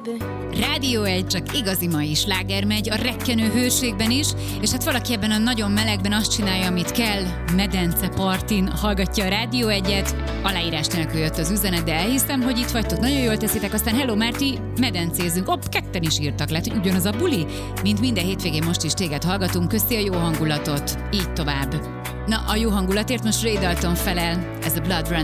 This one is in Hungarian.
baby. Rádió 1, csak igazi mai sláger megy, a rekkenő hőségben is, és hát valaki ebben a nagyon melegben azt csinálja, amit kell, medence partin hallgatja a Rádió 1-et, aláírás nélkül jött az üzenet, de elhiszem, hogy itt vagytok, nagyon jól teszitek, aztán hello Márti, medencézünk, ketten is írtak, lehet, hogy ugyanaz a buli, mint minden hétvégén most is téged hallgatunk, köszi a jó hangulatot, így tovább. Na, a jó hangulatért most Ray Dalton felel, ez a Blood Run